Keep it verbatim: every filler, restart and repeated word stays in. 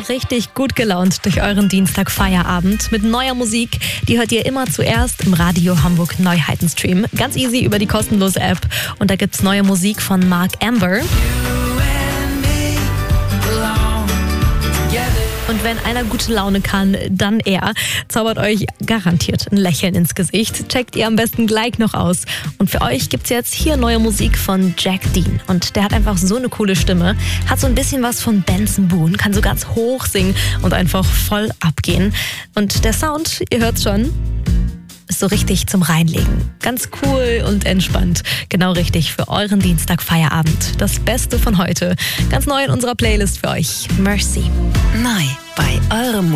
richtig gut gelaunt durch euren Dienstag-Feierabend mit neuer Musik. Die hört ihr immer zuerst im Radio Hamburg Neuheitenstream. Ganz easy über die kostenlose App. Und da gibt's neue Musik von Mark Amber. Und wenn einer gute Laune kann, dann er. Zaubert euch garantiert ein Lächeln ins Gesicht. Checkt ihr am besten gleich noch aus. Und für euch gibt's jetzt hier neue Musik von Jack Dean. Und der hat einfach so eine coole Stimme. Hat so ein bisschen was von Benson Boone. Kann so ganz hoch singen und einfach voll abgehen. Und der Sound, ihr hört's schon, ist so richtig zum Reinlegen. Ganz cool und entspannt. Genau richtig für euren Dienstag-Feierabend. Das Beste von heute. Ganz neu in unserer Playlist für euch. Mercy. Neu bei eurem